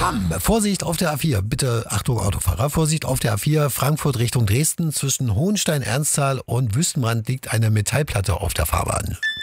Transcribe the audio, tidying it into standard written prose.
Bam! Vorsicht auf der A4. Bitte, Achtung, Autofahrer. Vorsicht auf der A4 Frankfurt Richtung Dresden. Zwischen Hohenstein-Ernsthal und Wüstenbrand liegt eine Metallplatte auf der Fahrbahn.